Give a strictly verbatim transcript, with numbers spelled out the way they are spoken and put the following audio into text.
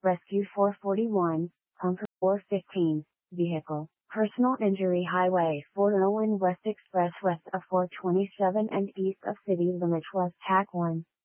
Rescue four forty-one, Pumper four fifteen, Vehicle, Personal Injury Highway four oh one West Express west of four twenty-seven and east of City Limits was T A C one.